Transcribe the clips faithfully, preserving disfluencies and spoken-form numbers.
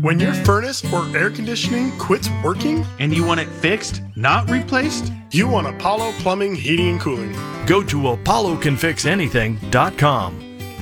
When your furnace or air conditioning quits working and you want it fixed, not replaced, you want Apollo Plumbing, Heating, and Cooling. Go to apollo can fix anything dot com.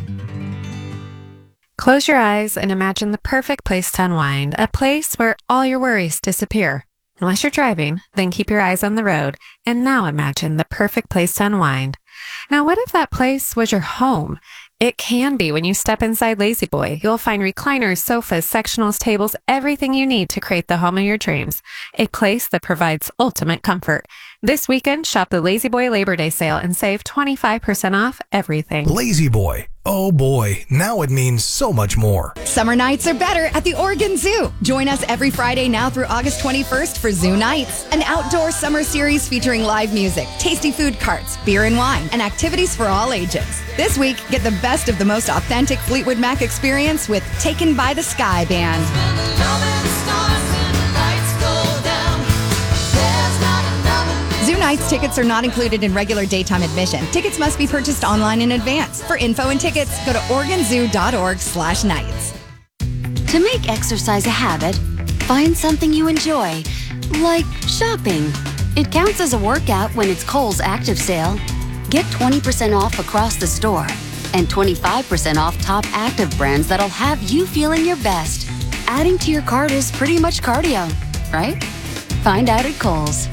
Close your eyes and imagine the perfect place to unwind, a place where all your worries disappear. Unless you're driving, then keep your eyes on the road, and now imagine the perfect place to unwind. Now, what if that place was your home? It can be when you step inside La-Z-Boy. You'll find recliners, sofas, sectionals, tables, everything you need to create the home of your dreams. A place that provides ultimate comfort. This weekend, shop the La-Z-Boy Labor Day sale and save twenty-five percent off everything. La-Z-Boy. Oh boy, now it means so much more. Summer nights are better at the Oregon Zoo. Join us every Friday now through August twenty-first for Zoo Nights, an outdoor summer series featuring live music, tasty food carts, beer and wine, and activities for all ages. This week, get the best of the most authentic Fleetwood Mac experience with Taken by the Sky Band. Zoo Nights tickets are not included in regular daytime admission. Tickets must be purchased online in advance. For info and tickets, go to oregon zoo dot org slash nights. To make exercise a habit, find something you enjoy, like shopping. It counts as a workout when it's Kohl's Active Sale. Get twenty percent off across the store and twenty-five percent off top active brands that'll have you feeling your best. Adding to your cart is pretty much cardio, right? Find out at Kohl's.